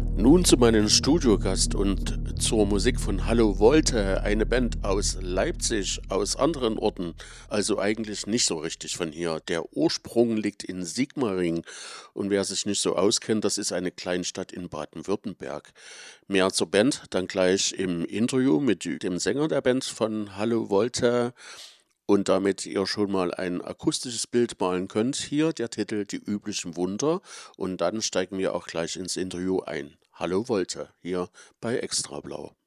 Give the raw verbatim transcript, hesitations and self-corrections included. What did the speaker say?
Nun zu meinem Studiogast und zur Musik von Hallo Volte, eine Band aus Leipzig, aus anderen Orten, also eigentlich nicht so richtig von hier. Der Ursprung liegt in Sigmaringen und wer sich nicht so auskennt, das ist eine Kleinstadt in Baden-Württemberg. Mehr zur Band dann gleich im Interview mit dem Sänger der Band von Hallo Volte. Und damit ihr schon mal ein akustisches Bild malen könnt, hier der Titel Die üblichen Wunder. Und dann steigen wir auch gleich ins Interview ein. Hallo Volte, hier bei Extra Blau.